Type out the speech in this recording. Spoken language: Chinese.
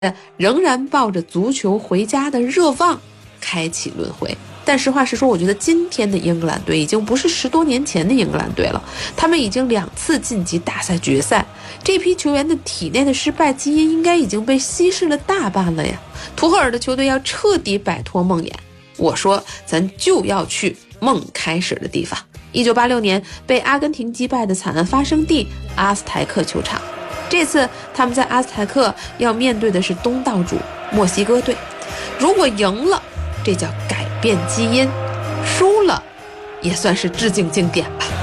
仍然抱着足球回家的热望开启轮回。但实话实说，我觉得今天的英格兰队已经不是10多年前的英格兰队了，他们已经2次晋级大赛决赛，这批球员的体内的失败基因应该已经被稀释了大半了呀。图赫尔的球队要彻底摆脱梦魇，我说咱就要去梦开始的地方。1986年被阿根廷击败的惨案发生地阿斯台克球场，这次他们在阿斯台克要面对的是东道主墨西哥队，如果赢了，这叫改变基因，输了也算是致敬经典吧。